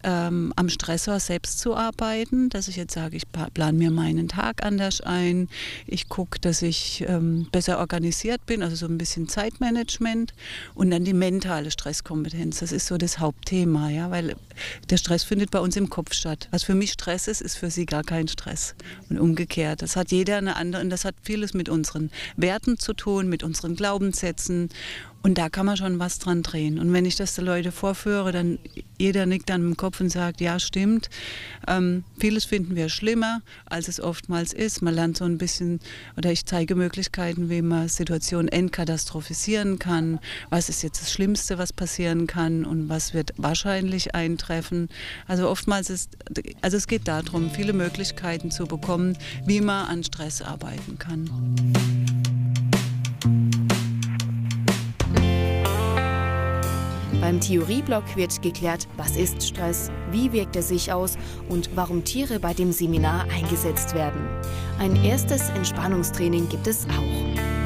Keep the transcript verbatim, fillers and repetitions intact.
ähm, am Stressor selbst zu arbeiten, dass ich jetzt sage, ich plane mir meinen Tag anders ein, ich gucke, dass ich ähm, besser organisiert bin, also so ein bisschen Zeitmanagement und dann die mentale Stresskompetenz. Das ist so das Hauptthema, ja, weil der Stress findet bei uns im Kopf statt. Was für mich Stress ist, ist für Sie gar kein Stress und umgekehrt. Das hat jeder eine andere und das hat vieles mit unseren Werten zu tun, mit unseren Glaubenssätzen. Und da kann man schon was dran drehen. Und wenn ich das den Leuten vorführe, dann jeder nickt dann im Kopf und sagt, ja, stimmt. Ähm, vieles finden wir schlimmer, als es oftmals ist. Man lernt so ein bisschen, oder ich zeige Möglichkeiten, wie man Situationen entkatastrophisieren kann. Was ist jetzt das Schlimmste, was passieren kann und was wird wahrscheinlich eintreffen. Also oftmals ist, also es geht darum, viele Möglichkeiten zu bekommen, wie man an Stress arbeiten kann. Beim Theorieblock wird geklärt, was ist Stress, wie wirkt er sich aus und warum Tiere bei dem Seminar eingesetzt werden. Ein erstes Entspannungstraining gibt es auch.